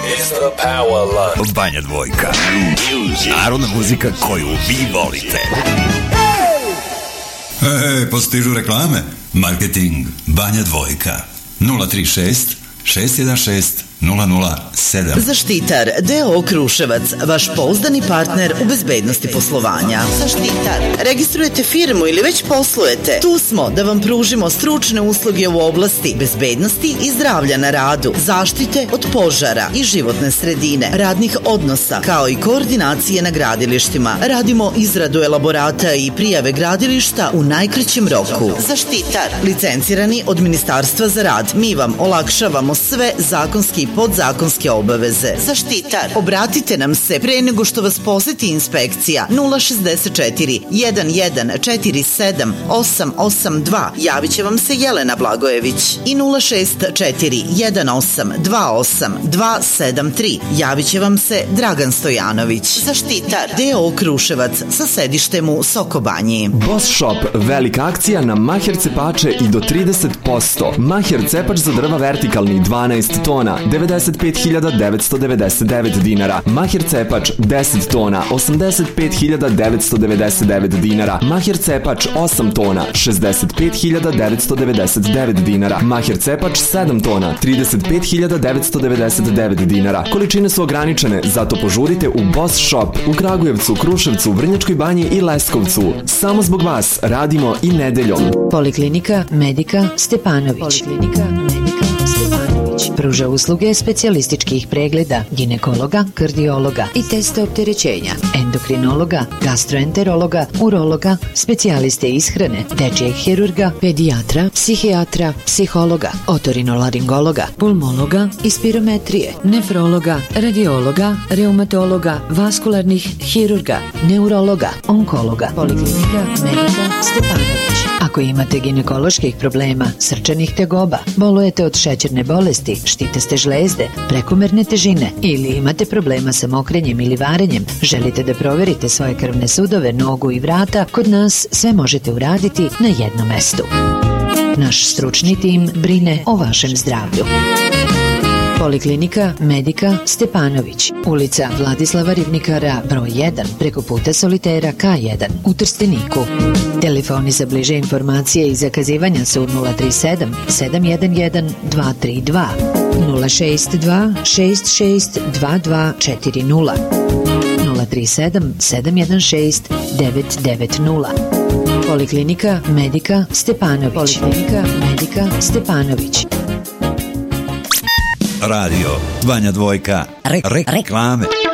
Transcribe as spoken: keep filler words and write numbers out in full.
is the Power Lunch. Banja Dvojka. Narodna muzika koju vi volite. Hej, hey, postižu reklame. Marketing Banja Dvojka. nula tri šest šest jedan šest nula nula sedam. Zaštitar D O O Kruševac, vaš pouzdani partner u bezbednosti poslovanja. Zaštitar. Registrujete firmu ili već poslujete? Tu smo da vam pružimo stručne usluge u oblasti bezbednosti i zdravlja na radu, zaštite od požara i životne sredine, radnih odnosa, kao i koordinacije na gradilištima. Radimo izradu elaborata i prijave gradilišta u najkraćem roku. Zaštitar. Licencirani od Ministarstva za rad. Mi vam olakšavamo sve zakonske i podzakonske obaveze. Zaštitar. Obratite nam se pre nego što vas poseti inspekcija. Nula šezdeset četiri jedan jedan četiri sedam osam osam dva. Javit će vam se Jelena Blagojević. I nula šest četiri jedan osam dva osam dva sedam tri. Javit će vam se Dragan Stojanović. Zaštitar. D O O Kruševac sa sedištem u Sokobanji. Boss Shop. Velika akcija na maher cepače i do trideset posto. Maher cepač za drva vertikalni dvanaest tona, devedeset pet hiljada devetsto devedeset devet dinara. Maher cepač deset tona, osamdeset pet hiljada devetsto devedeset devet dinara. Maher cepač osam tona, šezdeset pet hiljada devetsto devedeset devet dinara. Maher cepač sedam tona, trideset pet hiljada devetsto devedeset devet dinara. Količine su ograničene, zato požurite u Boss Shop u Kragujevcu, Kruševcu, Vrnjačkoj Banji i Leskovcu. Samo zbog vas radimo i nedeljom. Poliklinika Medika Stepanović. Poliklinika Medika Stepanović. Pruža usluge specijalističkih pregleda, ginekologa, kardiologa i testa opterećenja, endokrinologa, gastroenterologa, urologa, specijaliste ishrane, dečijeg hirurga, pedijatra, psihijatra, psihologa, otorinolaringologa, pulmologa i spirometrije, nefrologa, radiologa, reumatologa, vaskularnih hirurga, neurologa, onkologa. Poliklinika Medika Stepanović. Ako imate ginekoloških problema, srčanih tegoba, bolujete od šećerne bolesti, štiteste žlezde, prekomerne težine ili imate problema sa mokrenjem ili varenjem, želite da proverite svoje krvne sudove, nogu i vrata, kod nas sve možete uraditi na jednom mestu. Naš stručni tim brine o vašem zdravlju. Poliklinika Medika Stepanović, ulica Vladislava Ribnikara, broj jedan, preko puta Solitera K jedan, u Trsteniku. Telefoni za bliže informacije i zakazivanja su nula tri sedam sedam jedan jedan dva tri dva, nula šest dva šest šest dva dva četiri nula, nula tri sedam sedam jedan šest devet devet nula. Poliklinika Medika Stepanović. Poliklinika Medika Stepanović. Radio Banja Dvojka. Re- re- reklame.